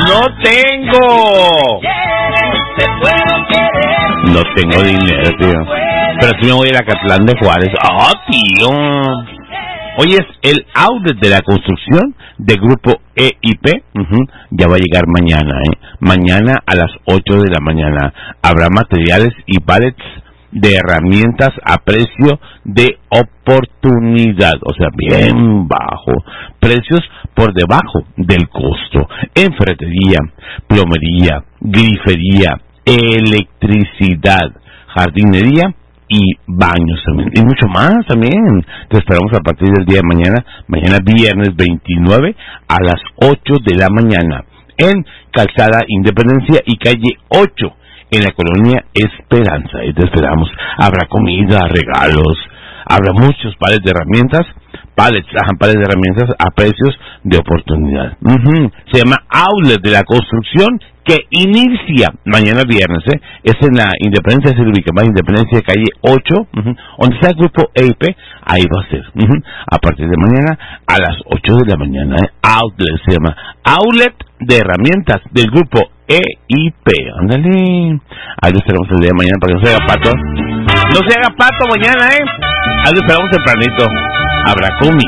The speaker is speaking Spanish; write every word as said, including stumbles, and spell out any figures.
No tengo. No tengo dinero, tío. Pero sí me voy a Acatlán de Juárez. ¡Ah, oh, tío! Hoy es el outlet de la construcción de Grupo E I P. Uh-huh. Ya va a llegar mañana, ¿eh? Mañana a las ocho de la mañana. Habrá materiales y pallets de herramientas a precio de oportunidad. O sea, bien bajo. Precios por debajo del costo. En ferretería, plomería, grifería, electricidad, jardinería y baños también, y mucho más también. Te esperamos a partir del día de mañana, mañana viernes veintinueve a las ocho de la mañana, en Calzada Independencia y calle ocho, en la colonia Esperanza. Y te esperamos. Habrá comida, regalos, habrá muchos pallets de herramientas, pallets, pallets de herramientas a precios de oportunidad. Uh-huh. Se llama Outlet de la Construcción, que inicia mañana viernes, ¿eh? Es en la Independencia, se ubica más Independencia, calle ocho, uh-huh, donde está el Grupo E I P, ahí va a ser, uh-huh, a partir de mañana a las ocho de la mañana, ¿eh? Outlet se llama, Outlet de herramientas del Grupo E I P, ándale, ahí lo esperamos el día de mañana para que no se haga pato, no se haga pato mañana, ¿eh? Ahí lo esperamos tempranito, habrá comida.